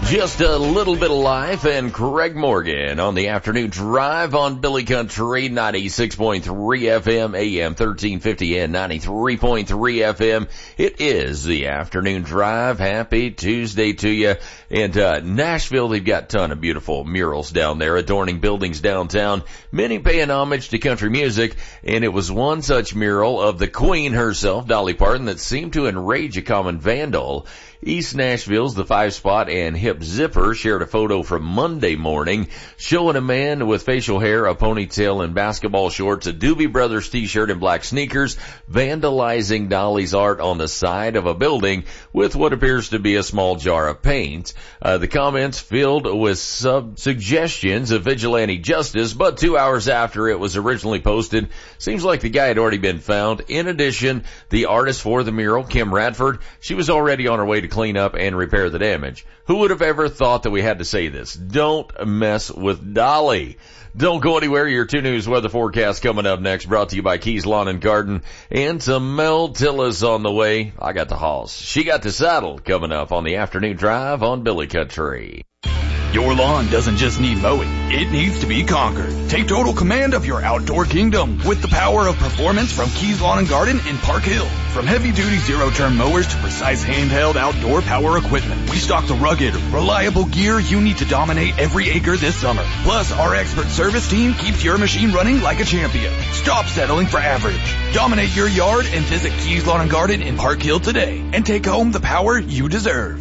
Just a little bit of life and Craig Morgan on the afternoon drive on Billy Country 96.3 FM, AM 1350 and 93.3 FM. It is the afternoon drive. Happy Tuesday to you. And Nashville, they've got a ton of beautiful murals down there adorning buildings downtown, many paying homage to country music. And it was one such mural of the Queen herself, Dolly Parton, that seemed to enrage a common vandal. East Nashville's The Five Spot and Hip Zipper shared a photo from Monday morning showing a man with facial hair, a ponytail, and basketball shorts, a Doobie Brothers t-shirt, and black sneakers vandalizing Dolly's art on the side of a building with what appears to be a small jar of paint. The comments filled with suggestions of vigilante justice, but 2 hours after it was originally posted, seems like the guy had already been found. In addition, the artist for the mural, Kim Radford, she was already on her way to clean up and repair the damage. Who would have ever thought that we had to say this? Don't mess with Dolly. Don't go anywhere. Your 2 News weather forecast coming up next, brought to you by Keys Lawn and Garden. And some Mel Tillis on the way. I got the hoss. She got the saddle coming up on the afternoon drive on Billy Country. Your lawn doesn't just need mowing, it needs to be conquered. Take total command of your outdoor kingdom with the power of performance from Keys Lawn and Garden in Park Hill. From heavy-duty zero-turn mowers to precise handheld outdoor power equipment, we stock the rugged, reliable gear you need to dominate every acre this summer. Plus, our expert service team keeps your machine running like a champion. Stop settling for average. Dominate your yard and visit Keys Lawn and Garden in Park Hill today and take home the power you deserve.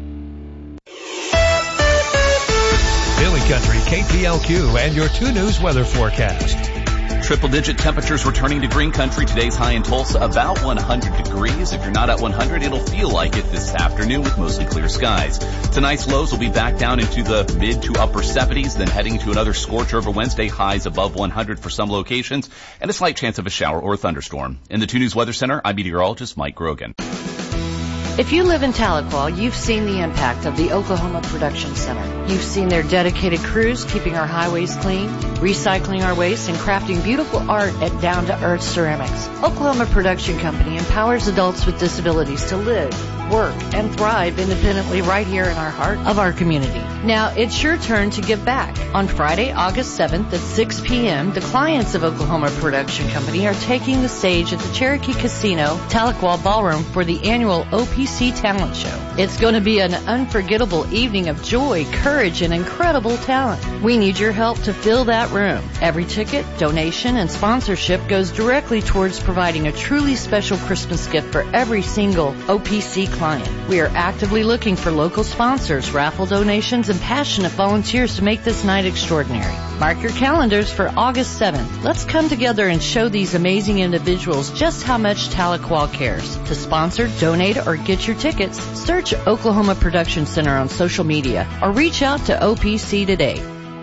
Billy Country, KPLQ, and your 2 News weather forecast. Triple-digit temperatures returning to green country. Today's high in Tulsa, about 100 degrees. If you're not at 100, it'll feel like it this afternoon with mostly clear skies. Tonight's lows will be back down into the mid to upper 70s, then heading to another scorcher over Wednesday, highs above 100 for some locations, and a slight chance of a shower or a thunderstorm. In the 2 News Weather Center, I'm meteorologist Mike Grogan. If you live in Tahlequah, you've seen the impact of the Oklahoma Production Center. You've seen their dedicated crews keeping our highways clean, recycling our waste, and crafting beautiful art at down-to-earth ceramics. Oklahoma Production Company empowers adults with disabilities to live, work, and thrive independently right here in our heart of our community. Now, it's your turn to give back. On Friday, August 7th at 6 p.m., the clients of Oklahoma Production Company are taking the stage at the Cherokee Casino, Tahlequah Ballroom for the annual OPC Talent Show. It's going to be an unforgettable evening of joy, courage, and incredible talent. We need your help to fill that room. Every ticket, donation, and sponsorship goes directly towards providing a truly special Christmas gift for every single OPC client. We are actively looking for local sponsors, raffle donations, and passionate volunteers to make this night extraordinary. Mark your calendars for August 7th. Let's come together and show these amazing individuals just how much Tahlequah cares. To sponsor, donate, or get your tickets, search Oklahoma Production Center on social media or reach out to OPC today.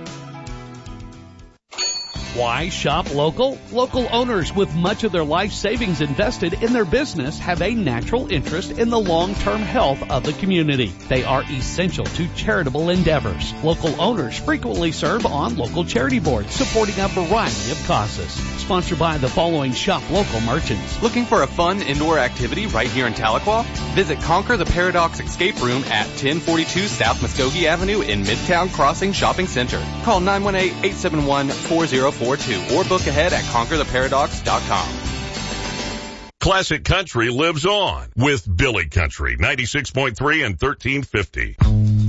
Why shop local? Local owners with much of their life savings invested in their business have a natural interest in the long-term health of the community. They are essential to charitable endeavors. Local owners frequently serve on local charity boards supporting a variety of causes. Sponsored by the following shop local merchants. Looking for a fun indoor activity right here in Tahlequah? Visit Conquer the Paradox Escape Room at 1042 South Muskogee Avenue in Midtown Crossing Shopping Center. Call 918-871-4042 or book ahead at conquertheparadox.com. Classic Country lives on with Billy Country 96.3 and 1350.